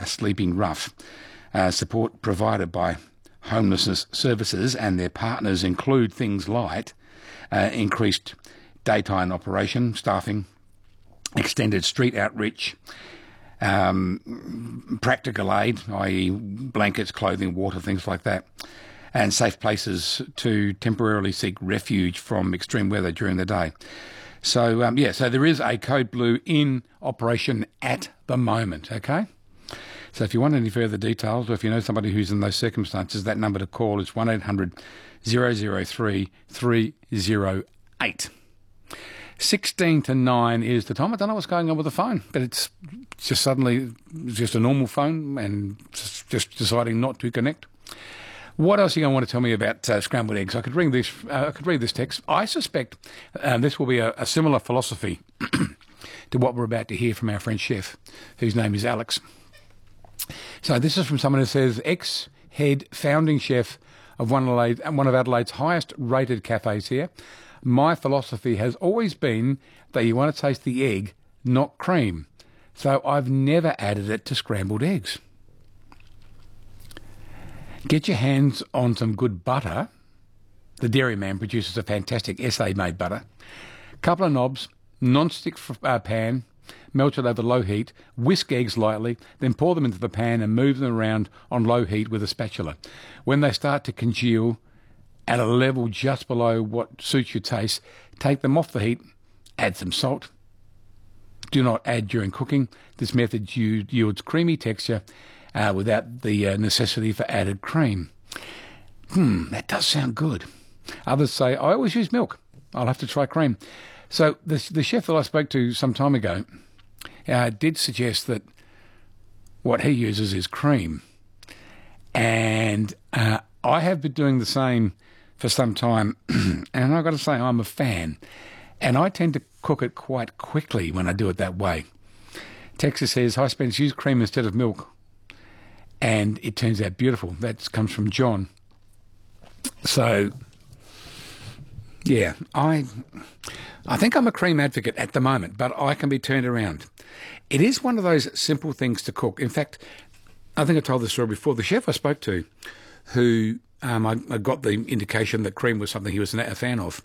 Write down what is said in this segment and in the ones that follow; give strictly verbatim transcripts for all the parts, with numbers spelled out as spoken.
sleeping rough. Uh, support provided by homelessness services and their partners include things like uh, increased daytime operation, staffing, extended street outreach, um, practical aid, that is blankets, clothing, water, things like that, and safe places to temporarily seek refuge from extreme weather during the day. So, um, yeah, so there is a Code Blue in operation at the moment, okay? So if you want any further details, or if you know somebody who's in those circumstances, that number to call is one eight hundred, zero zero three, three zero eight. sixteen to nine is the time. I don't know what's going on with the phone, but it's just suddenly just a normal phone and just deciding not to connect. What else are you going to want to tell me about uh, scrambled eggs? I could read this. Uh, I could read this text. I suspect um, this will be a, a similar philosophy to what we're about to hear from our friend chef, whose name is Alex. So this is from someone who says, ex-head founding chef of one of, Adelaide, one of Adelaide's highest-rated cafes here. My philosophy has always been that you want to taste the egg, not cream. So I've never added it to scrambled eggs. Get your hands on some good butter. The Dairyman produces a fantastic S A-made butter. Couple of knobs, non-stick uh, pan, melt it over low heat, whisk eggs lightly, then pour them into the pan and move them around on low heat with a spatula. When they start to congeal at a level just below what suits your taste, take them off the heat, add some salt. Do not add during cooking. This method yields creamy texture uh, without the uh, necessity for added cream. Hmm, that does sound good. Others say, I always use milk. I'll have to try cream. So the, the chef that I spoke to some time ago uh, did suggest that what he uses is cream. And uh, I have been doing the same for some time, and I've got to say I'm a fan. And I tend to cook it quite quickly when I do it that way. Texas says, hi Spence, use cream instead of milk. And it turns out beautiful. That comes from John. So, yeah, I I think I'm a cream advocate at the moment, but I can be turned around. It is one of those simple things to cook. In fact, I think I told this story before. The chef I spoke to, who um, I, I got the indication that cream was something he was a fan of,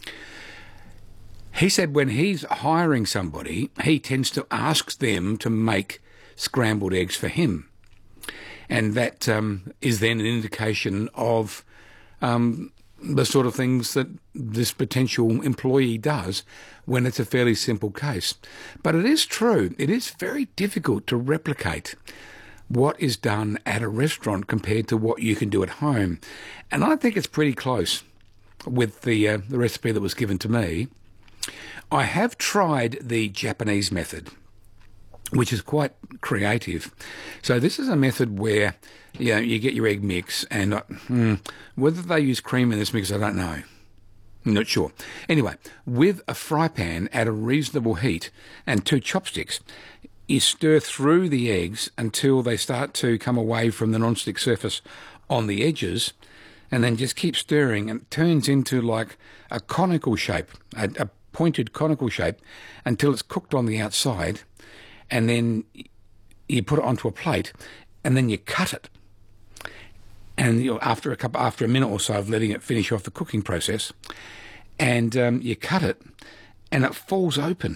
he said when he's hiring somebody, he tends to ask them to make scrambled eggs for him. And that um, is then an indication of um, the sort of things that this potential employee does when it's a fairly simple case. But it is true, it is very difficult to replicate what is done at a restaurant compared to what you can do at home. And I think it's pretty close with the, uh, the recipe that was given to me. I have tried the Japanese method, which is quite creative. So this is a method where you know, you get your egg mix, and uh, hmm, whether they use cream in this mix, I don't know. I'm not sure. Anyway, with a fry pan at a reasonable heat and two chopsticks, you stir through the eggs until they start to come away from the non-stick surface on the edges, and then just keep stirring, and it turns into like a conical shape, a, a pointed conical shape, until it's cooked on the outside. And then you put it onto a plate, and then you cut it. And you know, after a couple, after a minute or so of letting it finish off the cooking process, and um, you cut it, and it falls open.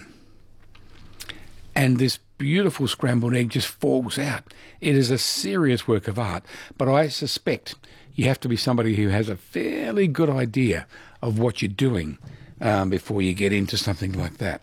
And this beautiful scrambled egg just falls out. It is a serious work of art, but I suspect you have to be somebody who has a fairly good idea of what you're doing um, before you get into something like that.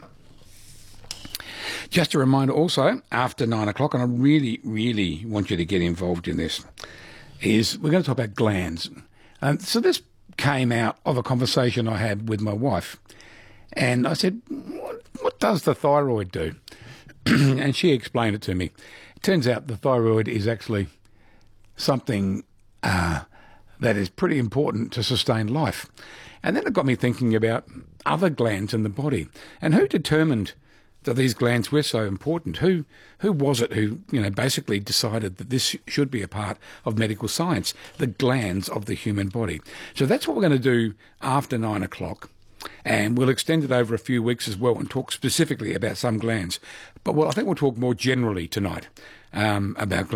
Just a reminder also, after nine o'clock, and I really, really want you to get involved in this, is we're going to talk about glands. Um, so this came out of a conversation I had with my wife. And I said, what, what does the thyroid do? And she explained it to me. It turns out the thyroid is actually something uh, that is pretty important to sustain life. And then it got me thinking about other glands in the body. And who determined that these glands were so important? Who who was it who, you know, basically decided that this should be a part of medical science, the glands of the human body? So that's what we're going to do after nine o'clock. And we'll extend it over a few weeks as well and talk specifically about some glands. But well, I think we'll talk more generally tonight um, about glands.